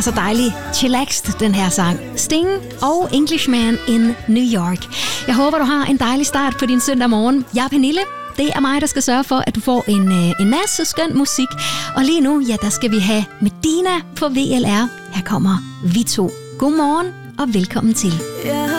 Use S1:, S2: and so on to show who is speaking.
S1: så dejlig chillaxed, den her sang. Sting og Englishman in New York. Jeg håber, du har en dejlig start på din søndag morgen. Jeg er Pernille. Det er mig, der skal sørge for, at du får en masse skøn musik. Og lige nu, ja, der skal vi have Medina på VLR. Her kommer vi to. God morgen og velkommen til.